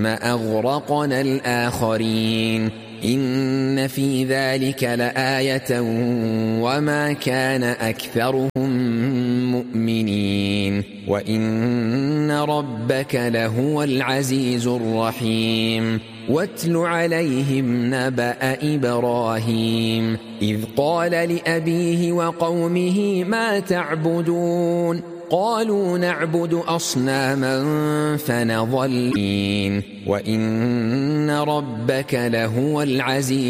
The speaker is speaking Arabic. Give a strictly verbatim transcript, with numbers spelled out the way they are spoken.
ثم أغرقنا الآخرين إن في ذلك لآية وما كان أكثرهم مؤمنين وإن ربك لهو العزيز الرحيم واتل عليهم نبأ إبراهيم إذ قال لأبيه وقومه ما تعبدون قالوا نعبد أصناما فنظل وإن ربك لهو العزيز